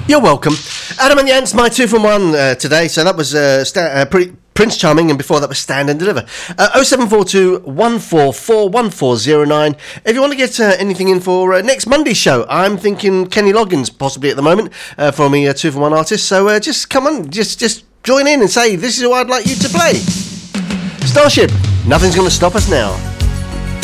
You're welcome. Adam and Jans, my 2 from 1 today. So that was Prince Charming, and before that was Stand and Deliver. 0742 144 1409. If you want to get anything in for next Monday's show, I'm thinking Kenny Loggins possibly at the moment for me 2 from 1 artist. So just come on, just join in and say this is who I'd like you to play. Starship, nothing's going to stop us now.